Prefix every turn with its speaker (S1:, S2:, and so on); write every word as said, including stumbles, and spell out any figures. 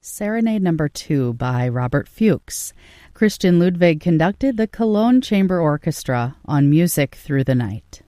S1: Serenade Number two by Robert Fuchs. Christian Ludwig conducted the Cologne Chamber Orchestra on Music Through the Night.